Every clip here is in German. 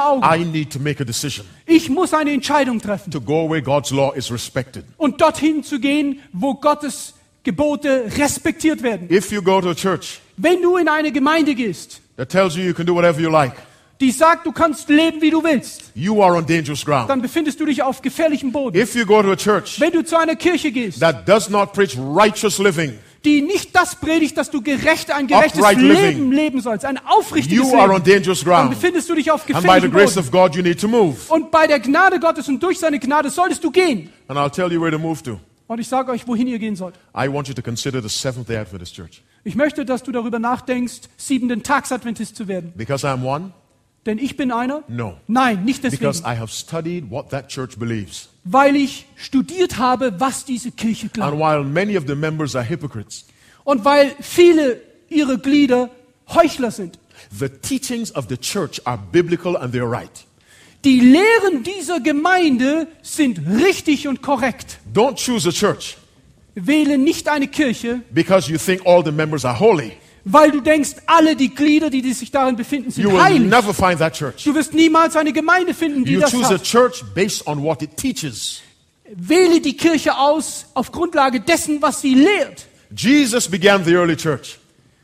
Augen. I need to make a decision. Ich muss eine Entscheidung treffen. To go where God's law is respected. Und dorthin zu gehen, wo Gottes Gebote respektiert werden. If you go to a church Wenn du in eine Gemeinde gehst, that tells you can do whatever you like, die sagt, du kannst leben, wie du willst, you are on dangerous ground. dann befindest du dich auf gefährlichem Boden. If you go to a church Wenn du zu einer Kirche gehst, that does not preach righteous living, die nicht das predigt, dass du ein gerechtes Upright Leben leben sollst, ein aufrichtiges you are on Leben, dangerous dann ground. befindest du dich auf And by the gefährlichem grace Boden. of God, you need to move. Und bei der Gnade Gottes und durch seine Gnade solltest du gehen. And I'll tell you where to move to. Und ich sage euch, wohin ihr gehen sollt. I want you to consider the Seventh-day Adventist Church. Ich möchte, dass du darüber nachdenkst, 7-Tags-Adventist zu werden. Because I'm one? Denn ich bin einer? No. Nein, nicht Because deswegen. I have studied what that church believes. Weil ich studiert habe, was diese Kirche glaubt. And while many of the members are hypocrites, Und weil viele ihrer Glieder Heuchler sind. the teachings of the church are biblical and they're right. Die Lehren dieser Gemeinde sind richtig und korrekt. Don't choose a church Wähle nicht eine Kirche, because you think all the members are holy. weil du denkst, alle die Glieder, die sich darin befinden, sind You will heilig. never find that church. Du wirst niemals eine Gemeinde finden, die You das choose a hat. church based on what it teaches. Wähle die Kirche aus auf Grundlage dessen, was sie lehrt. Jesus began the early church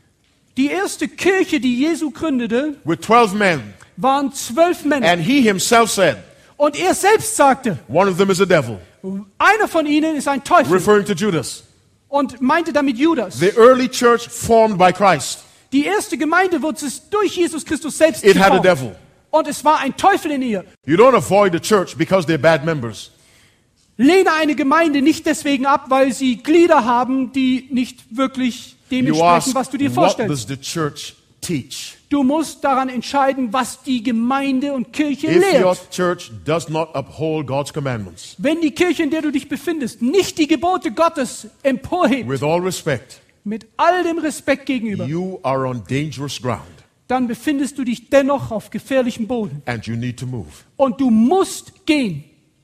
Die erste Kirche, die Jesu gründete, with 12 men. waren 12 Männer. And he himself said, Und er selbst sagte, one of them is a devil, einer von ihnen ist ein Teufel. referring to Judas. Und meinte damit Judas. The early church formed by Christ. Die erste Gemeinde wurde durch Jesus Christus selbst It had a geformt. devil. Und es war ein Teufel in ihr. You don't avoid the church because they're bad members. Lehne eine Gemeinde nicht deswegen ab, weil sie Glieder haben, die nicht wirklich dem You entsprechen, ask, was du dir what vorstellst. does the church teach? Du musst daran entscheiden, was die Gemeinde und Kirche If your lehrt. church does not uphold God's commandments, Wenn die Kirche, in der du dich befindest, nicht die Gebote Gottes emporhebt, with all respect, mit all dem Respekt gegenüber, you are on dangerous ground dann befindest du dich dennoch auf gefährlichem Boden. and you need to move. Und du musst gehen.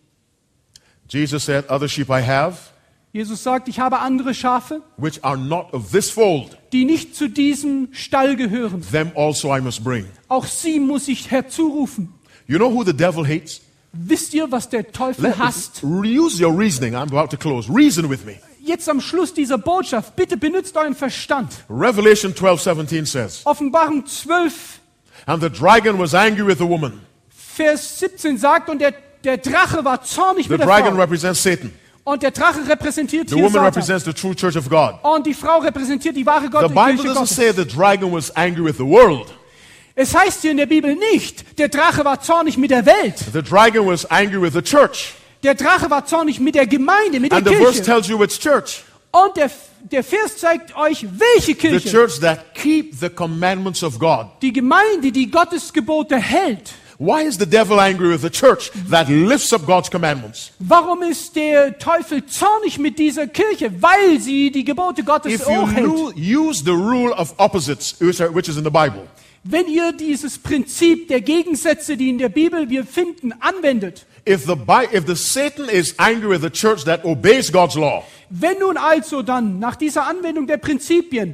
Jesus said, other sheep I have, Jesus sagt, ich habe andere Schafe, which are not of this fold, die nicht zu diesem Stall gehören. them also I must bring. Auch sie muss ich herzurufen. You know who the devil hates? Wisst ihr, was der Teufel hasst? Use your reasoning. I'm about to close. Reason with me. Jetzt am Schluss dieser Botschaft, bitte benutzt euren Verstand. Revelation 12:17 says, Offenbarung 12, and the dragon was angry with the woman. Vers 17 sagt, und der Drache war zornig The mit der dragon Frau. represents Satan. Und der Drache repräsentiert The hier woman Satan. represents the true church of God. Und die Frau repräsentiert die wahre The Kirche Bible doesn't Gottes. say the dragon was angry with the world. Es heißt hier in der Bibel nicht, der Drache war zornig mit der Welt. The dragon was angry with the church. Der Drache war zornig mit der Gemeinde, mit der And the verse Kirche. tells you which church. Und der Vers zeigt euch, welche The Kirche. church that keep the commandments of God. Die Gemeinde, die Gottes Gebote hält. Why is the devil angry with the church that lifts up God's commandments? Warum ist der Teufel zornig mit dieser Kirche? Weil sie die Gebote Gottes If you hochhält. use the rule of opposites, which is in the Bible, Wenn ihr dieses Prinzip der Gegensätze, die in der Bibel wir finden, anwendet, if the Satan is angry with the church that obeys God's law, wenn nun also dann nach dieser Anwendung der Prinzipien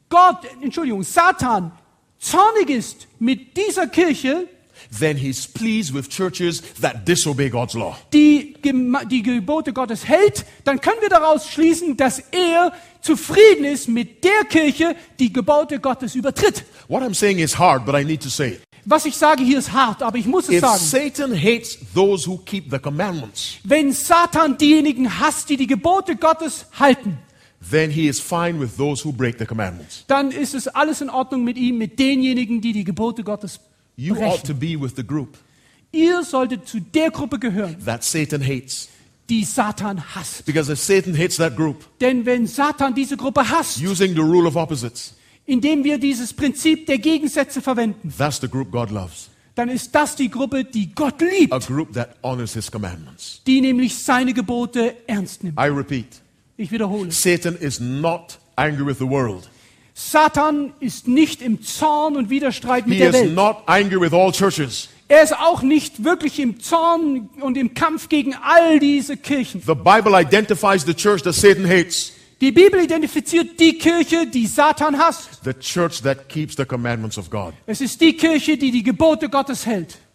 Satan zornig ist mit dieser Kirche, then he's pleased with churches that disobey God's law. die Gebote Gottes hält, dann können wir daraus schließen, dass er zufrieden ist mit der Kirche, die Gebote Gottes übertritt. What I'm saying is hard, but I need to say it. Was ich sage hier ist hart, aber ich muss es If sagen. Satan hates those who keep the commandments, Wenn Satan diejenigen hasst, die die Gebote Gottes halten, then he is fine with those who break the commandments. dann ist es alles in Ordnung mit ihm, mit denjenigen, die die Gebote Gottes You ought to brechen. be with the group Ihr solltet zu der Gruppe gehören, that Satan hates. die Satan hasst. Because if Satan hates that group, Denn wenn Satan diese Gruppe hasst, using the rule of opposites, indem wir dieses Prinzip der Gegensätze verwenden, that's the group God loves. dann ist das die Gruppe, die Gott A liebt, group that honors his commandments. die nämlich seine Gebote ernst nimmt. I repeat, Ich wiederhole. Satan is not angry with the world. Satan ist nicht im Zorn und Widerstreit mit He der is Welt. not angry with all churches. Er ist auch nicht wirklich im Zorn und im Kampf gegen all diese Kirchen. The Bible identifies the church that Satan hates, Die Bibel identifiziert die Kirche, die Satan hasst. the church that keeps the commandments of God. Es ist die Kirche, die die Gebote Gottes hält.